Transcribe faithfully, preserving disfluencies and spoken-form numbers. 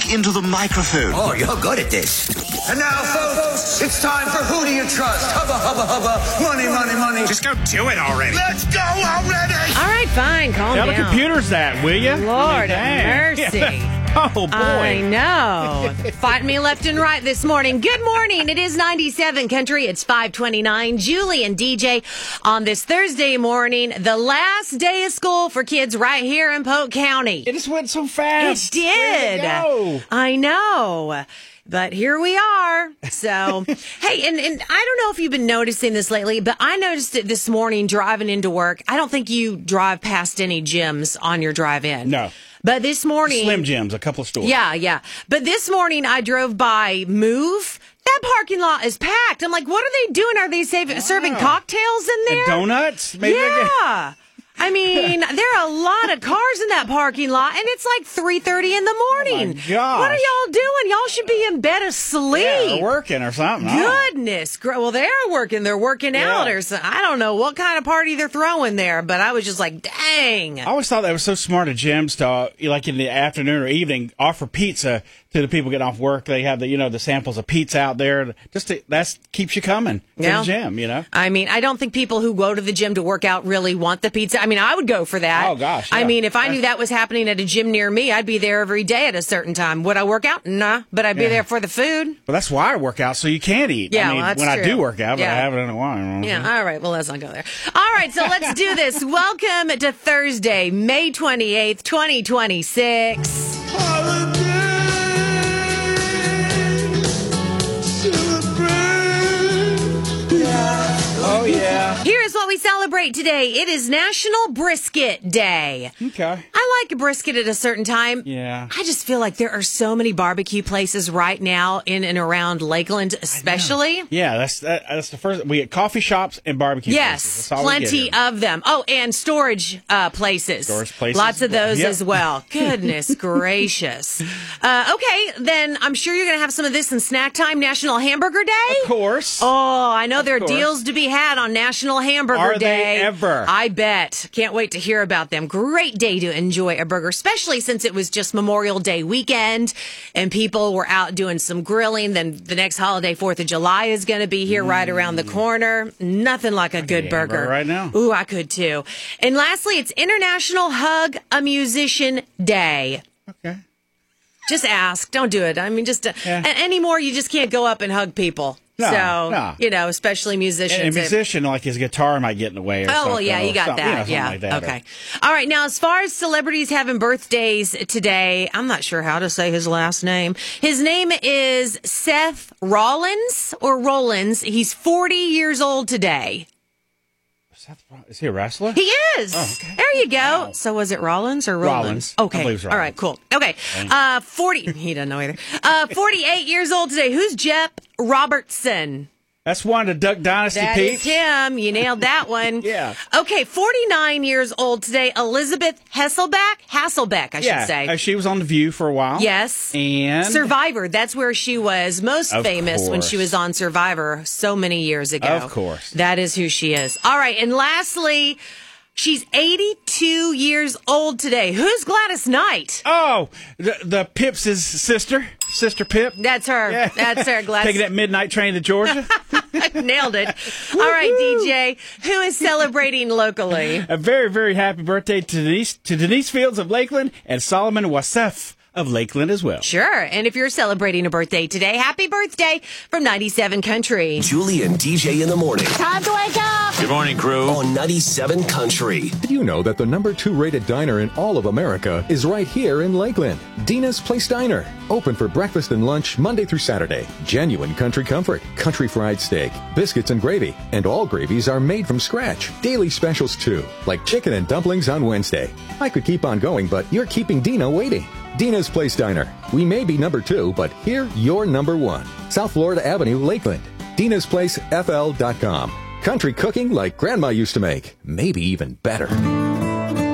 into the microphone. Oh, you're good at this. And now, folks, it's time for Who Do You Trust? Hubba, hubba, hubba. Money, money, money. Just go do it already. Let's go already. All right, fine. Calm Tell down. the computers that, will you? Lord Dang. have mercy. Oh, boy. I know. Fighting me left and right this morning. Good morning. It is ninety-seven Country. It's five twenty-nine. Julie and D J on this Thursday morning. The last day of school for kids right here in Polk County. It just went so fast. It did. Go. I know. But here we are. So, hey, and, and I don't know if you've been noticing this lately, but I noticed it this morning driving into work. I don't think you drive past any gyms on your drive in. No. But this morning. Slim Jims, a couple of stores. Yeah, yeah. But this morning I drove by Move. That parking lot is packed. I'm like, what are they doing? Are they saving, wow. serving cocktails in there? And donuts? Maybe yeah. I mean, there are a lot of cars in that parking lot, and it's like three thirty in the morning. Oh my gosh. What are y'all doing? Y'all should be in bed asleep. Yeah, or working or something. Goodness. Well, they're working. They're working yeah. out or something. I don't know what kind of party they're throwing there, but I was just like, dang. I always thought that was so smart of gyms to, uh, like in the afternoon or evening, offer pizza to the people getting off work. They have the, you know, the samples of pizza out there. Just to, that's keeps you coming to yeah. the gym, you know? I mean, I don't think people who go to the gym to work out really want the pizza. I mean, I would go for that. Oh, gosh. Yeah. I mean, if I knew that was happening at a gym near me, I'd be there every day at a certain time. Would I work out? Nah, but I'd be yeah. there for the food. Well, that's why I work out, so you can eat. Yeah, I mean, well, that's when true. I do work out, but yeah. I haven't in a while. Yeah, all right. Well, let's not go there. All right, so let's do this. Welcome to Thursday, May twenty-eighth, twenty twenty-six. Oh, yeah. Here is what we celebrate today. It is National Brisket Day. Okay. I like a brisket at a certain time. Yeah. I just feel like there are so many barbecue places right now in and around Lakeland, especially. Yeah, that's that, that's the first. We get coffee shops and barbecue yes, places. That's all we plenty get here. of them. Oh, and storage uh, places. Storage places. Lots of those Yep. as well. Goodness gracious. Uh, okay, then I'm sure you're going to have some of this in snack time. National Hamburger Day? Of course. Oh, I know Of there are course. deals to be had on National Hamburger Are Day. they ever? I bet. Can't wait to hear about them. Great day to enjoy a burger, especially since it was just Memorial Day weekend and people were out doing some grilling. Then the next holiday, fourth of July, is going to be here mm. right around the corner. Nothing like a I good burger. Right now. Ooh, I could too. And lastly, it's International Hug a Musician Day. Okay. Just ask. Don't do it. I mean, just uh, Yeah. a- anymore, you just can't go up and hug people. No, so, no. you know, especially musicians. And a musician, like his guitar might get in the way or Oh, something. well, yeah, you got something, that. you know, yeah. like that, okay. or, All right. Now, as far as celebrities having birthdays today, I'm not sure how to say his last name. His name is Seth Rollins or Rollins. He's forty years old today. Seth, is he a wrestler? He is. Oh, okay. There you go. Wow. So was it Rollins or Rollins? Rollins. I Okay. believe it's All right, Rollins. cool. Okay. Uh, forty. He doesn't know either. Uh, forty-eight years old today. Who's Jep Robertson? That's one of the Duck Dynasty That peeps. is him. You nailed that one. Yeah. Okay, forty-nine years old today. Elizabeth Hasselbeck? Hasselbeck, I yeah. should say. Uh, she was on The View for a while. Yes. And Survivor. That's where she was most Of famous when course. she was on Survivor so many years ago. Of course. That is who she is. All right. And lastly, she's eighty-two years old today. Who's Gladys Knight? Oh, the, the Pips' sister, Sister Pip. That's her. Yeah. That's her, Gladys. Taking that midnight train to Georgia. Nailed it. All right, D J, who is celebrating locally? A very, very happy birthday to Denise, to Denise Fields of Lakeland and Solomon Wassef of Lakeland as well. Sure. And if you're celebrating a birthday today, happy birthday from ninety-seven Country. Julie and D J in the morning. Time to wake up. Good morning, crew. On ninety-seven Country. Did you know that the number two rated diner in all of America is right here in Lakeland? Dina's Place Diner. Open for breakfast and lunch Monday through Saturday. Genuine country comfort, country fried steak, biscuits and gravy. And all gravies are made from scratch. Daily specials too, like chicken and dumplings on Wednesday. I could keep on going, but you're keeping Dina waiting. Dina's Place Diner. We may be number two, but here you're number one. South Florida Avenue, Lakeland. Dina's Place F L dot com. Country cooking like Grandma used to make. Maybe even better.